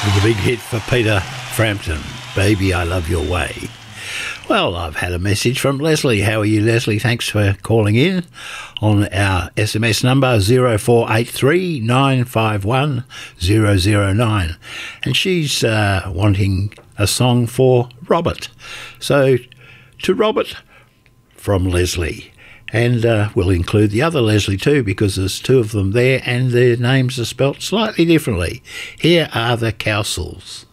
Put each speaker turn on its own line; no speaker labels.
With a big hit for Peter Frampton, Baby I Love Your Way. Well, I've had a message from Leslie. How are you, Leslie? Thanks for calling in on our SMS number 0483 951 009. And she's wanting a song for Robert. So, to Robert from Leslie. And we'll include the other Leslie too, because there's two of them there and their names are spelt slightly differently. Here are the Cowsills.